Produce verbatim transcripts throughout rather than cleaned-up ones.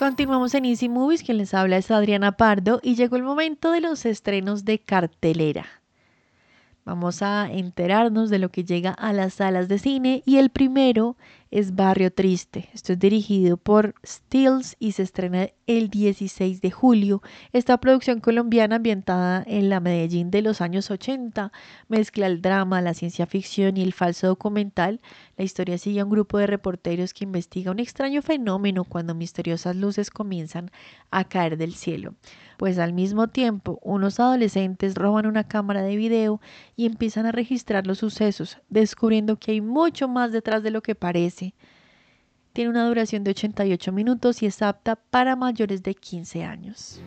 Continuamos en Easy Movies, quien les habla es Adriana Pardo y llegó el momento de los estrenos de cartelera. Vamos a enterarnos de lo que llega a las salas de cine y el primero es Barrio Triste. Esto es dirigido por Stills y se estrena el dieciséis de julio. Esta producción colombiana ambientada en la Medellín de los años ochenta mezcla el drama, la ciencia ficción y el falso documental. La historia sigue a un grupo de reporteros que investiga un extraño fenómeno cuando misteriosas luces comienzan a caer del cielo. Pues al mismo tiempo, unos adolescentes roban una cámara de video y empiezan a registrar los sucesos, descubriendo que hay mucho más detrás de lo que parece. Tiene una duración de ochenta y ocho minutos y es apta para mayores de quince años.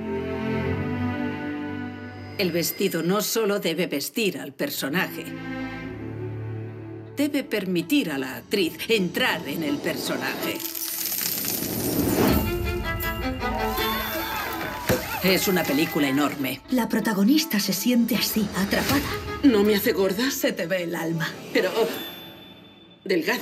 El vestido no solo debe vestir al personaje, debe permitir a la actriz entrar en el personaje. Es una película enorme. La protagonista se siente así, atrapada. ¿No me hace gorda? Se te ve el alma. Pero... delgada.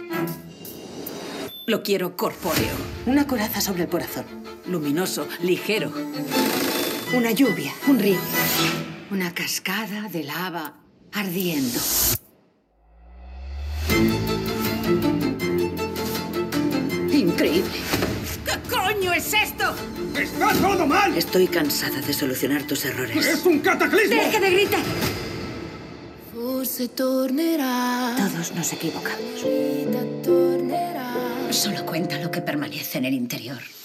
Lo quiero corpóreo. Una coraza sobre el corazón. Luminoso, ligero. Una lluvia, un río. Una cascada de lava ardiendo. Increíble. ¿Qué coño es esto? ¡Está todo mal! Estoy cansada de solucionar tus errores. ¡Es un cataclismo! ¡Deje de gritar! Todos nos equivocamos. Solo cuenta lo que permanece en el interior.